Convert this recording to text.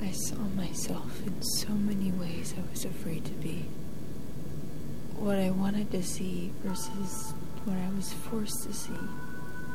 I saw myself in so many ways I was afraid to be. What I wanted to see versus what I was forced to see.